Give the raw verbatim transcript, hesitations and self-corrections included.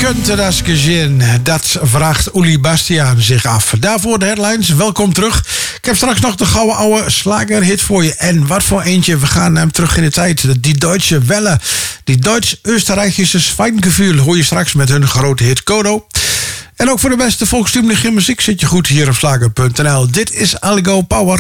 kunt das gezien? Dat vraagt Uli Bastiaan zich af. Daarvoor de headlines. Welkom terug. Ik heb straks nog de gouden oude slagerhit voor je. En wat voor eentje. We gaan hem terug in de tijd. Die Deutsche Welle. Die Duits-Österreichische Schweingefühl hoor je straks met hun grote hit Kodo. En ook voor de beste volkstuurlijke muziek zit je goed hier op slager punt n l. Dit is Algo Power.